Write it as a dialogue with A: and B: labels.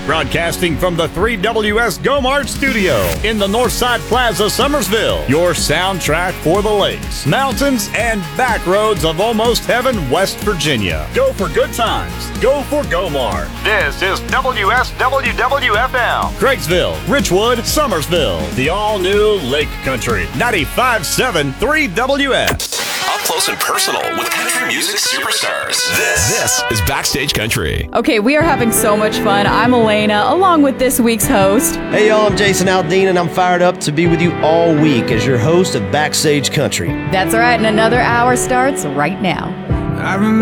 A: Broadcasting from the 3WS GoMart studio in the Northside Plaza, Summersville. Your soundtrack for the lakes, mountains, and back roads of almost heaven, West Virginia. Go for good times. Go for GoMart. This is WSWWFM. Craigsville, Richwood, Summersville. The all-new Lake Country. 95.7 3WS.
B: Up close and personal with country music superstars. This is Backstage Country.
C: Okay, we are having so much fun. I'm Elena, along with this week's host.
D: Hey y'all, I'm Jason Aldean, and I'm fired up to be with you all week as your host of Backstage Country.
C: That's right, and another hour starts right now.
E: I remember